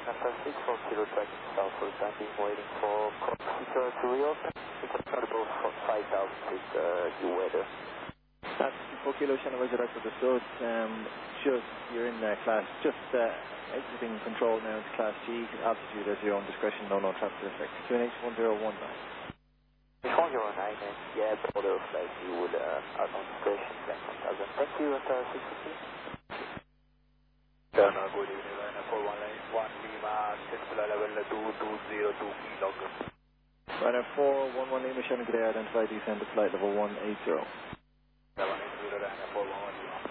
After 6 kilo tracking south for landing, waiting for cockpit to reopen. It's comfortable for 5,000 with the weather. That's 4 kilo Channel Roger, that's understood. Just, you're in class, just exiting control now into class G, altitude at your own discretion, no traffic effect. QNH 1019. It's 109, and yeah, border flight, you would out on discretion, flight 1000. Thank you, at 6 good evening, Ryanair 4191 Lima, circular level 2202 kilo. Ryanair 411 Lima, Shannon, good day, identify descend to flight level 180. 180, Ryanair 411 Lima.